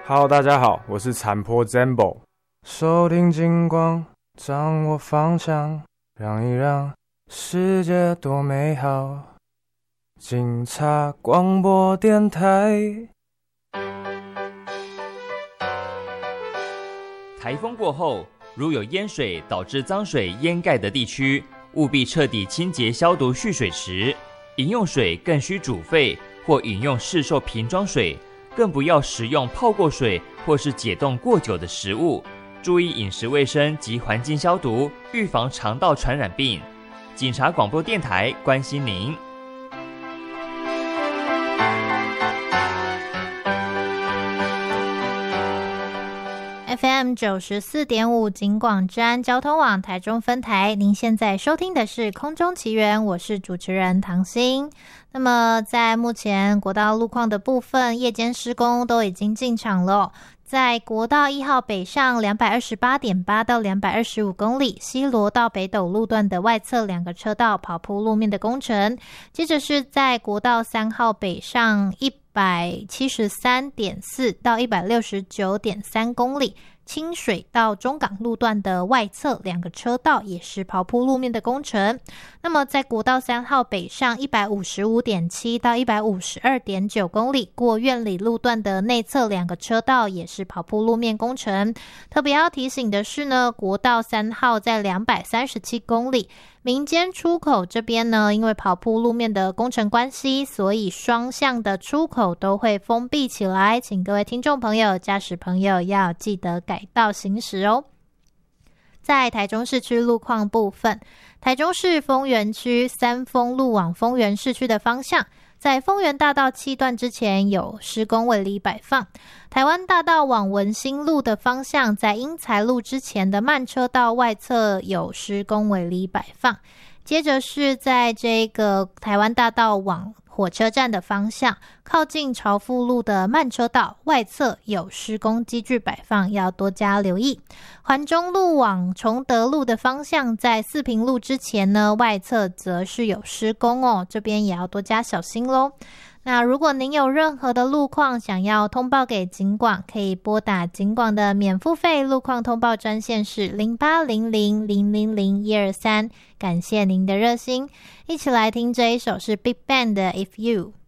Hello， 大家好，我是残波 Zambo。收听金光，掌握方向，让一让世界多美好。警察广播电台。 台风过后，如有淹水导致脏水淹盖的地区，务必彻底清洁消毒蓄水池。饮用水更需煮沸或饮用市售瓶装水，更不要食用泡过水或是解冻过久的食物。注意饮食卫生及环境消毒，预防肠道传染病。警察广播电台关心您。 FM 94.5警广治安交通网台中分台，您现在收听的是空中奇缘，我是主持人唐心。那么在目前国道路况的部分，夜间施工都已经进场了。在国道1号北上 228.8 到225公里，西螺到北斗路段的外侧2个车道跑铺路面的工程。接着是在国道3号北上 173.4 到 169.3 公里，清水到中港路段的外侧2个车道也是刨铺路面的工程。那么在国道3号北上 155.7 到 152.9 公里，过苑里路段的内侧2个车道也是刨铺路面工程。特别要提醒的是呢，国道3号在237公里民间出口这边呢，因为刨铺路面的工程关系，所以双向的出口都会封闭起来，请各位听众朋友、驾驶朋友要记得改道行驶哦。在台中市区路况部分，台中市丰原区三丰路往丰原市区的方向，在丰原大道7段之前有施工围篱摆放。台湾大道往文心路的方向，在英才路之前的慢车道外侧有施工围篱摆放。接着是在这个台湾大道往火车站的方向，靠近朝富路的慢车道外侧有施工机具摆放，要多加留意。环中路往崇德路的方向，在四平路之前呢，外侧则是有施工哦，这边也要多加小心咯。那如果您有任何的路况想要通报给警广，可以拨打警广的免付费路况通报专线是0800000123，感谢您的热心。一起来听这一首是 Big Bang 的 If You。